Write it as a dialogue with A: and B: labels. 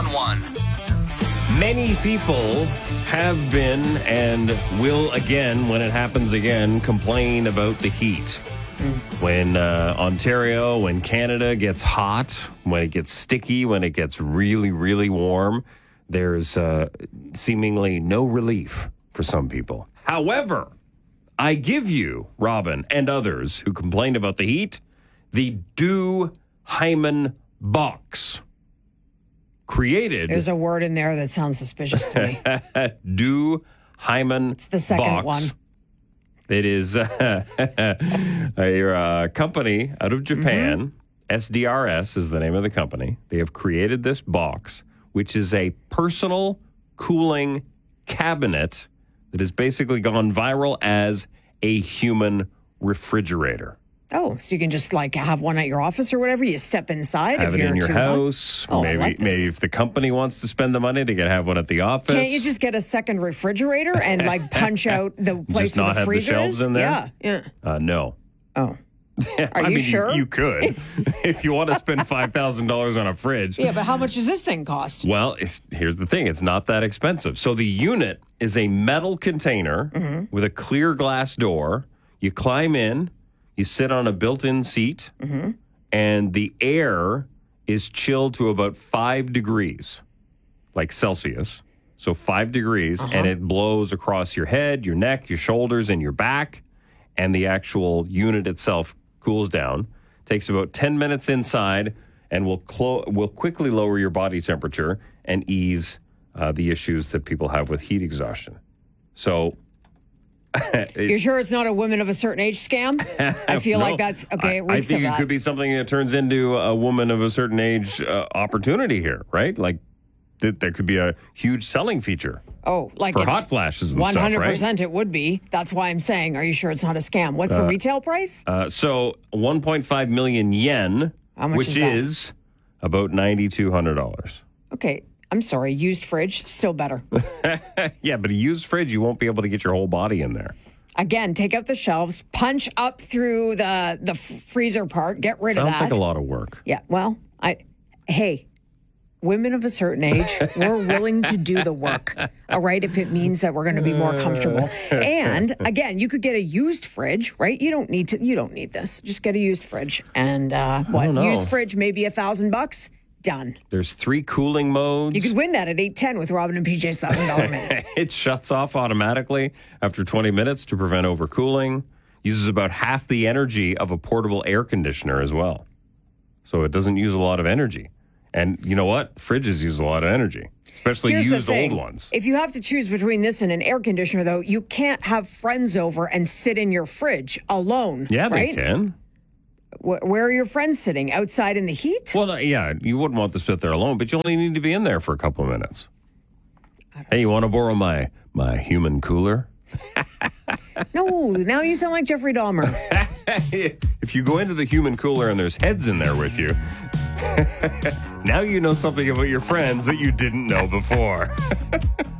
A: 911.
B: Many people have been and will again, when it happens again, complain about the heat. When Ontario, when Canada gets hot, when it gets sticky, when it gets really, really warm, there's seemingly no relief for some people. However, I give you, Robin, and others who complained about the heat, the Do Hyman box. Created.
C: There's a word in there that sounds suspicious to me.
B: Do Hyman.
C: It's the second
B: box.
C: one.
B: It is a company out of Japan. SDRS is the name of the company. They have created this box, which is a personal cooling cabinet that has basically gone viral as a human refrigerator.
C: Oh, so you can just like have one at your office or whatever. You step inside.
B: Have
C: if
B: it
C: you're
B: in your
C: too hot.
B: house.
C: Oh, I
B: maybe
C: like this.
B: maybe if the company wants to spend the money, they can have one at the office.
C: Can't you just get a second refrigerator and like punch out the place
B: Just not
C: where the
B: have the
C: freezer
B: shelves
C: is?
B: in there?
C: Yeah.
B: No.
C: Oh.
B: I
C: you
B: mean,
C: sure?
B: You could. If you want to spend $5,000 on a fridge.
C: Yeah, but how much does this thing cost?
B: Well, here's the thing. It's not that expensive. So the unit is a metal container with a clear glass door. You climb in. You sit on a built-in seat. And the air is chilled to about 5 degrees, like Celsius. So 5 degrees. And it blows across your head, your neck, your shoulders, and your back. And the actual unit itself cools down. Takes about 10 minutes inside and will quickly lower your body temperature and ease the issues that people have with heat exhaustion. So,
C: You're sure it's not a women of a certain age scam? I feel
B: no,
C: like that's okay. It
B: I
C: reeks
B: think
C: of
B: it
C: that.
B: could be something that turns into a woman of a certain age opportunity here, right? Like there could be a huge selling feature.
C: Oh, like
B: for hot flashes and stuff, right?
C: 100% it would be. That's why I'm saying, are you sure it's not a scam? What's the retail price?
B: So 1.5 million yen,
C: How much
B: which
C: is that?
B: is about $9,200.
C: Okay, I'm sorry. Used fridge, still better.
B: Yeah, but a used fridge, you won't be able to get your whole body in there.
C: Again, take out the shelves, punch up through the freezer part, get rid of
B: Sounds
C: that.
B: like a lot of work.
C: Yeah, well, hey, women of a certain age, we're willing to do the work, all right, if it means that we're going to be more comfortable. And again, you could get a used fridge, right? You don't need this. Just get a used fridge. And
B: don't know.
C: used fridge, maybe $1,000? Done.
B: There's 3 cooling modes.
C: You could win that at 8:10 with Robin and PJ's $1,000 minute.
B: It shuts off automatically after 20 minutes to prevent overcooling. Uses about half the energy of a portable air conditioner as well. So it doesn't use a lot of energy. And you know what? Fridges use a lot of energy, especially
C: Here's the
B: used
C: thing.
B: old ones.
C: If you have to choose between this and an air conditioner, though, you can't have friends over and sit in your fridge alone.
B: Yeah,
C: right?
B: they can.
C: Where are your friends sitting? Outside in the heat?
B: Well, yeah, you wouldn't want to sit there alone, but you only need to be in there for a couple of minutes. Hey, you want to borrow my human cooler?
C: No, now you sound like Jeffrey Dahmer.
B: If you go into the human cooler and there's heads in there with you, now you know something about your friends that you didn't know before.